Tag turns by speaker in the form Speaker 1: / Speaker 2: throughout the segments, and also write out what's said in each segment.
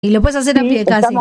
Speaker 1: Y lo puedes hacer a pie casi.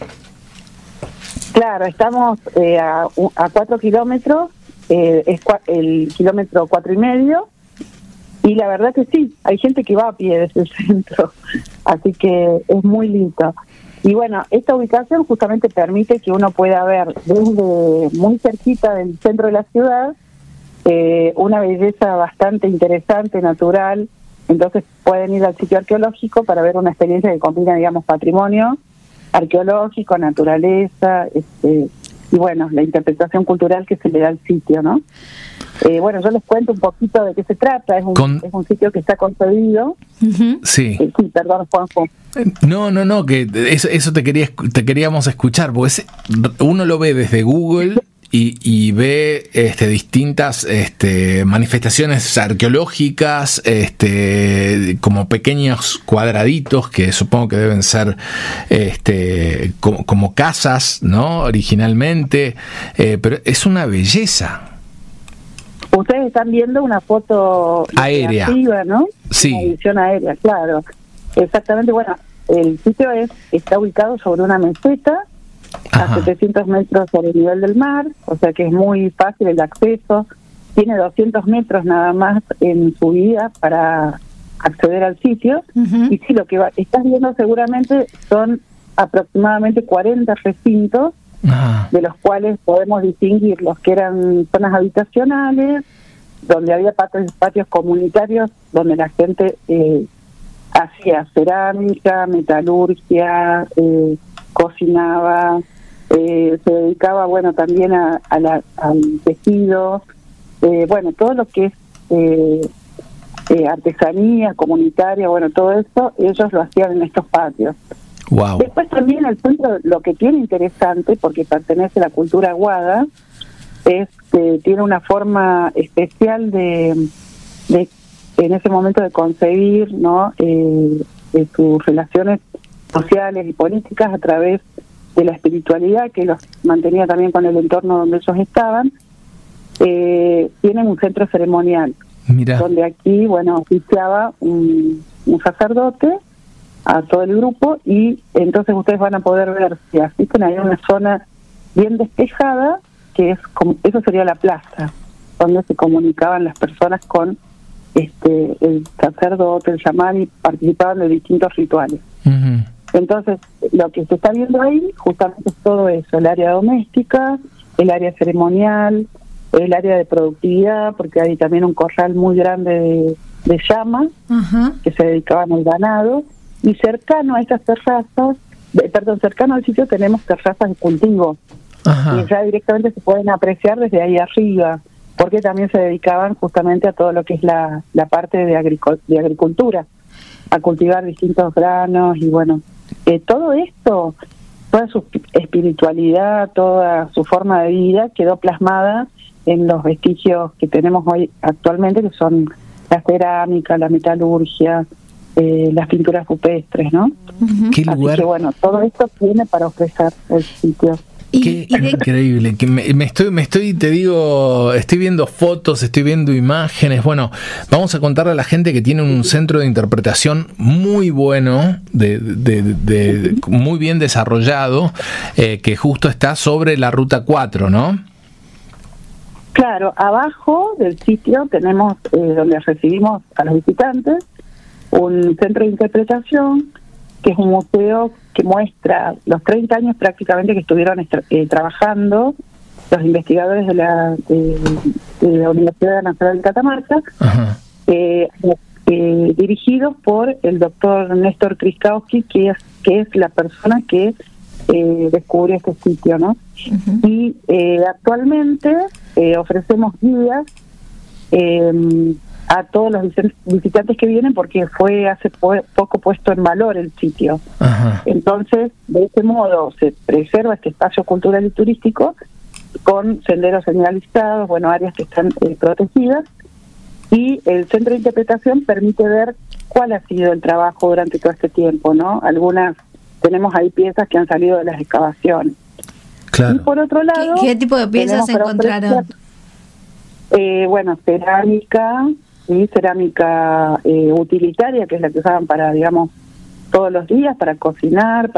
Speaker 2: Estamos a 4 kilómetros, es el kilómetro 4,5, y la verdad que sí, hay gente que va a pie desde el centro, así que es muy lindo. Y bueno, esta ubicación justamente permite que uno pueda ver desde muy cerquita del centro de la ciudad una belleza bastante interesante, natural. Entonces pueden ir al sitio arqueológico para ver una experiencia que combina, digamos, patrimonio arqueológico, naturaleza, y bueno, la interpretación cultural que se le da al sitio, ¿no? Bueno, yo les cuento un poquito de qué se trata. Es un sitio que está concebido.
Speaker 1: Uh-huh.
Speaker 3: Sí.
Speaker 2: Sí, perdón, Juanjo.
Speaker 3: No, que eso te queríamos escuchar, porque uno lo ve desde Google y ve distintas manifestaciones arqueológicas, como pequeños cuadraditos que supongo que deben ser como casas, ¿no? Originalmente, pero es una belleza.
Speaker 2: Ustedes están viendo una foto
Speaker 3: aérea,
Speaker 2: activa, ¿no?
Speaker 3: Sí.
Speaker 2: Una visión aérea, claro. Exactamente. Bueno, el sitio está ubicado sobre una meseta.
Speaker 3: Ajá.
Speaker 2: A 700 metros sobre el nivel del mar, o sea que es muy fácil el acceso. Tiene 200 metros nada más en subida para acceder al sitio.
Speaker 1: Uh-huh.
Speaker 2: Y sí, lo que estás viendo seguramente son aproximadamente 40 recintos, de los cuales podemos distinguir los que eran zonas habitacionales, donde había patios comunitarios, donde la gente hacía cerámica, metalurgia, cocinaba, se dedicaba, bueno, también al tejido, bueno, todo lo que es artesanía comunitaria, bueno, todo eso, ellos lo hacían en estos patios.
Speaker 3: Wow.
Speaker 2: Después también el centro, lo que tiene interesante, porque pertenece a la cultura aguada, es que tiene una forma especial de en ese momento de concebir, ¿no? De sus relaciones sociales y políticas a través de la espiritualidad que los mantenía también con el entorno donde ellos estaban. Tienen un centro ceremonial.
Speaker 3: Mira.
Speaker 2: Donde aquí, bueno, oficiaba un sacerdote a todo el grupo, y entonces ustedes van a poder ver, si asisten, hay una zona bien despejada, que es como, eso sería la plaza, donde se comunicaban las personas con el sacerdote, el chamán, y participaban de distintos rituales.
Speaker 3: Uh-huh.
Speaker 2: Entonces, lo que se está viendo ahí justamente es todo eso, el área doméstica, el área ceremonial, el área de productividad, porque hay también un corral muy grande de llamas, uh-huh, que se dedicaban al ganado, y cercano a estas terrazas, cercano al sitio tenemos terrazas de cultivo, uh-huh, y ya directamente se pueden apreciar desde ahí arriba, porque también se dedicaban justamente a todo lo que es la parte de agricultura, a cultivar distintos granos, y bueno, todo esto, toda su espiritualidad, toda su forma de vida quedó plasmada en los vestigios que tenemos hoy actualmente, que son la cerámica, la metalurgia, las pinturas rupestres, ¿no?
Speaker 3: Uh-huh. ¿Qué lugar?
Speaker 2: Así que bueno, todo esto tiene para ofrecer el sitio.
Speaker 3: Qué increíble, que estoy viendo fotos, estoy viendo imágenes. Bueno, vamos a contarle a la gente que tiene un centro de interpretación muy bueno, muy bien desarrollado, que justo está sobre la Ruta 4, ¿no?
Speaker 2: Claro, abajo del sitio tenemos, donde recibimos a los visitantes, un centro de interpretación, que es un museo que muestra los 30 años prácticamente que estuvieron trabajando los investigadores de la Universidad Nacional de Catamarca, dirigidos por el doctor Néstor Kriskowski, que es la persona que descubrió este sitio, ¿no? Uh-huh. Y actualmente ofrecemos guías a todos los visitantes que vienen, porque fue hace poco puesto en valor el sitio. Ajá. Entonces, de este modo se preserva este espacio cultural y turístico con senderos señalizados, bueno, áreas que están protegidas, y el centro de interpretación permite ver cuál ha sido el trabajo durante todo este tiempo, ¿no? Tenemos ahí piezas que han salido de las excavaciones.
Speaker 3: Claro.
Speaker 2: Y por otro lado,
Speaker 1: ¿Qué tipo de piezas se encontraron?
Speaker 2: Bueno, cerámica utilitaria, que es la que usaban para, digamos, todos los días para cocinar,